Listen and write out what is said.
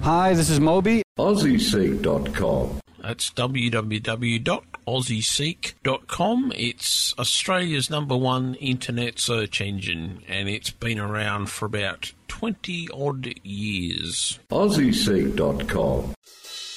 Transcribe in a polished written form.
Hi, this is Moby. AussieSeek.com. That's www.aussieseek.com. It's Australia's #1 internet search engine, and it's been around for about 20-odd years. AussieSeek.com.